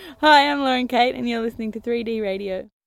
Hi, I'm Lauren Kate, and you're listening to 3D Radio.